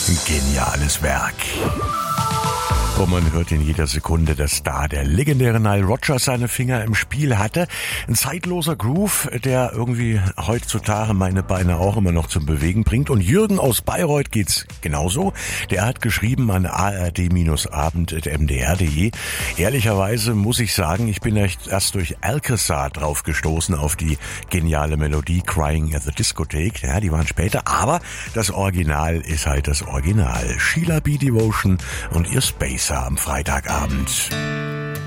Ein geniales Werk. Und man hört in jeder Sekunde, dass da der legendäre Nile Rodgers seine Finger im Spiel hatte. Ein zeitloser Groove, der irgendwie heutzutage meine Beine auch immer noch zum Bewegen bringt. Und Jürgen aus Bayreuth geht's genauso. Der hat geschrieben an ard-abend@mdr.de. Ehrlicherweise muss ich sagen, ich bin erst durch Alcazar drauf gestoßen auf die geniale Melodie Crying at the Discotheque. Ja, die waren später, aber das Original ist halt das Original. Sheila B. Devotion und ihr Spacer am Freitagabend.